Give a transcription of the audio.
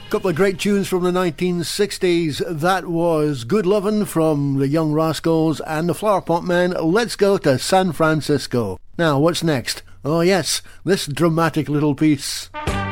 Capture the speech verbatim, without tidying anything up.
Couple of great tunes from the nineteen sixties. That was Good Lovin' from the Young Rascals and the Flower Pot Men. Let's go to San Francisco. Now, what's next? Oh yes, this dramatic little piece.